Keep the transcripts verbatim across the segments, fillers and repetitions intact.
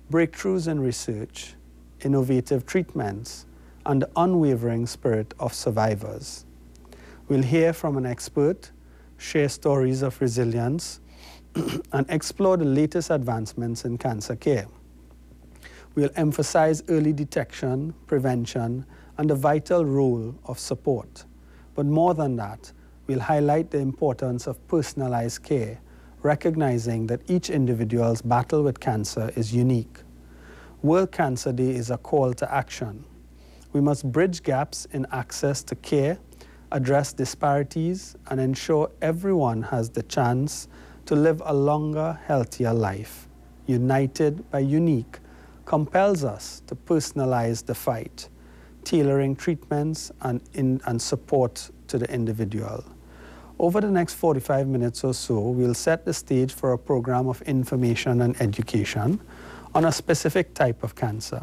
breakthroughs in research, innovative treatments, and the unwavering spirit of survivors. We'll hear from an expert, share stories of resilience, and explore the latest advancements in cancer care. We'll emphasize early detection, prevention, and the vital role of support. But more than that, we'll highlight the importance of personalized care, recognizing that each individual's battle with cancer is unique. World Cancer Day is a call to action. We must bridge gaps in access to care, address disparities, and ensure everyone has the chance to live a longer, healthier life. United by Unique compels us to personalize the fight, tailoring treatments and, in, and support to the individual. Over the next forty-five minutes or so, we'll set the stage for a program of information and education on a specific type of cancer.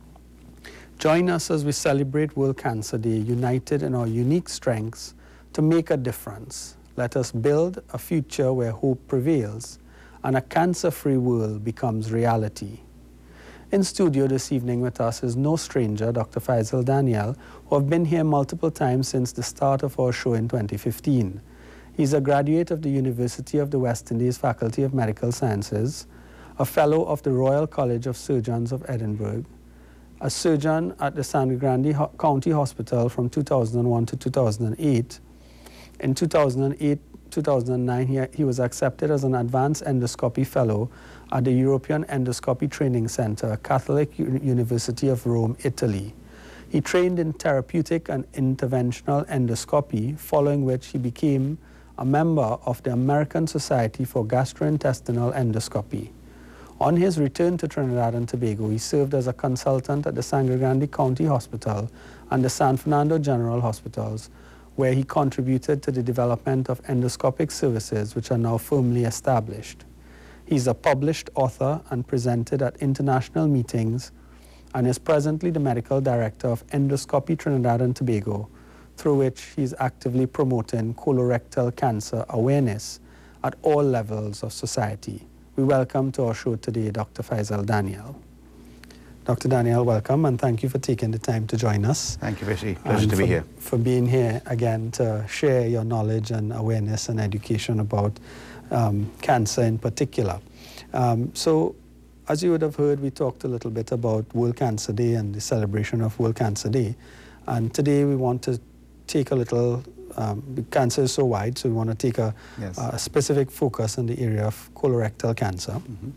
Join us as we celebrate World Cancer Day, united in our unique strengths to make a difference. Let us build a future where hope prevails and a cancer-free world becomes reality. In studio this evening with us is no stranger, Doctor Faisal Daniel, who have been here multiple times since the start of our show in twenty fifteen. He's a graduate of the University of the West Indies Faculty of Medical Sciences, a fellow of the Royal College of Surgeons of Edinburgh, a surgeon at the Sangre Grande Ho- County Hospital from two thousand one to two thousand eight. In two thousand eight two thousand nine, he, he was accepted as an advanced endoscopy fellow at the European Endoscopy Training Center, Catholic U- University of Rome, Italy. He trained in therapeutic and interventional endoscopy, following which he became a member of the American Society for Gastrointestinal Endoscopy. On his return to Trinidad and Tobago, he served as a consultant at the Sangre Grande County Hospital and the San Fernando General Hospitals, where he contributed to the development of endoscopic services which are now firmly established. He's a published author and presented at international meetings and is presently the medical director of Endoscopy Trinidad and Tobago, through which he's actively promoting colorectal cancer awareness at all levels of society. We welcome to our show today Doctor Faisal Daniel. Doctor Daniel, welcome, and thank you for taking the time to join us. Thank you, Vishy. Pleasure to for, be here. For being here again to share your knowledge and awareness and education about um, cancer in particular. Um, so, as you would have heard, we talked a little bit about World Cancer Day and the celebration of World Cancer Day. And today we want to take a little, um, cancer is so wide, so we want to take a, yes. a specific focus on the area of colorectal cancer. Mm-hmm.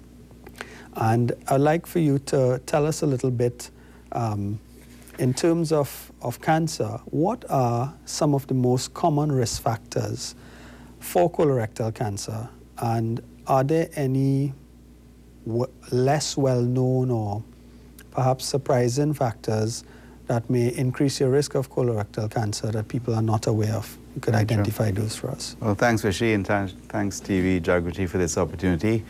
And I'd like for you to tell us a little bit, um, in terms of, of cancer, what are some of the most common risk factors for colorectal cancer? And are there any w- less well-known or perhaps surprising factors that may increase your risk of colorectal cancer that people are not aware of? You could identify sure. those for us. Well, thanks, Vishy, and th- thanks, T V Jagriti, for this opportunity.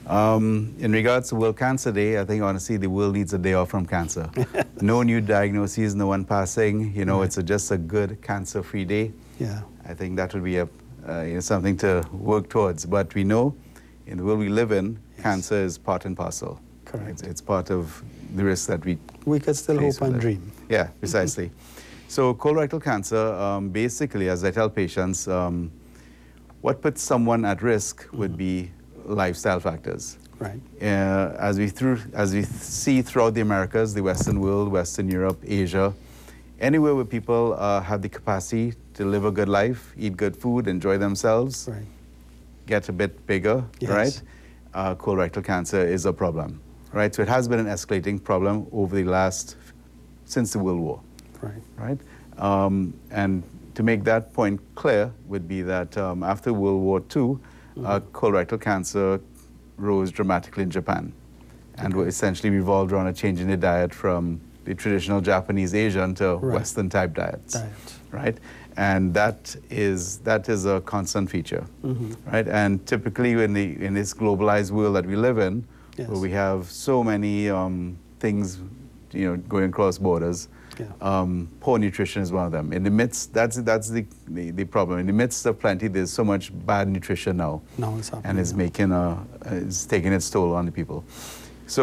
Um, in regards to World Cancer Day, I think honestly the world needs a day off from cancer. No new diagnoses, no one passing. You know, right. It's a, just a good cancer-free day. Yeah, I think that would be a uh, you know, something to work towards. But we know, in the world we live in, yes. cancer is part and parcel. Correct. It's, it's part of the risk that we. We could still hope and it. dream. Yeah, precisely. So colorectal cancer, um, basically, as I tell patients, um, what puts someone at risk mm-hmm. would be lifestyle factors. Right. Uh, as we through as we th- see throughout the Americas, the Western world, Western Europe, Asia, anywhere where people uh, have the capacity to live a good life, eat good food, enjoy themselves, right. get a bit bigger, yes. right? Uh, colorectal cancer is a problem, right? So it has been an escalating problem over the last since the World War, right? Right. Um, and to make that point clear would be that um, after World War Two. Mm-hmm. Uh, colorectal cancer rose dramatically in Japan and okay. essentially revolved around a change in the diet from the traditional Japanese Asian to right. Western type diets, Diet. right? And that is that is a constant feature, mm-hmm. right? And typically in the in this globalized world that we live in, yes. where we have so many um, things, you know, going across borders. Yeah. Um, poor nutrition is one of them. In the midst, that's that's the, the, the problem. In the midst of plenty, there's so much bad nutrition now, now it's happening, and it's yeah. making a, it's taking its toll on the people.